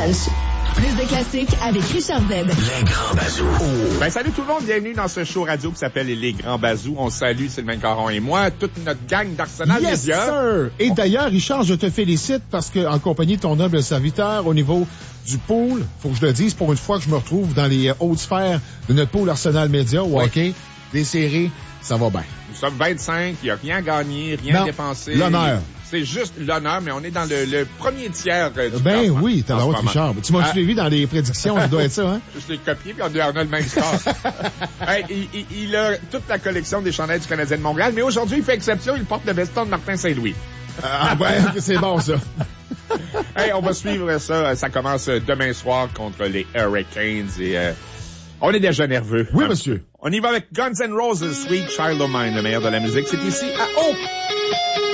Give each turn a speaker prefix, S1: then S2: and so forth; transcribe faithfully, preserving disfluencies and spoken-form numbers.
S1: Lunch. Plus de classiques avec Richard Z.
S2: Les Grands Bazous.
S3: Oh. Ben, salut tout le monde, bienvenue dans ce show radio qui s'appelle Les Grands Bazous. On salue Sylvain Caron et moi, toute notre gang d'Arsenal
S4: yes,
S3: Media.
S4: Sir. Et d'ailleurs, Richard, je te félicite parce que, en compagnie de ton noble serviteur, au niveau du pool, faut que je le dise, pour une fois que je me retrouve dans les hautes sphères de notre pool Arsenal Media, au
S3: oui.
S4: hockey, des séries, ça va bien.
S3: Nous sommes vingt-cinq, il n'y a rien gagné, rien
S4: non,
S3: dépensé.
S4: L'honneur.
S3: C'est juste l'honneur, mais on est dans le, le premier tiers euh, du
S4: Ben
S3: classement,
S4: oui, t'as la haute, Richard. Tu m'as
S3: ah.
S4: suivi dans les prédictions, ça doit être ça, hein?
S3: Je l'ai copié, puis on a le même score. hey, il, il, il a toute la collection des chandails du Canadien de Montréal, mais aujourd'hui, il fait exception, il porte le veston de Martin Saint-Louis.
S4: Ah ben, c'est bon, ça.
S3: Hey, on va suivre ça. Ça commence demain soir contre les Hurricanes et euh, on est déjà nerveux.
S4: Oui, monsieur.
S3: On y va avec Guns N' Roses, Sweet Child O' Mine, le meilleur de la musique. C'est ici à O.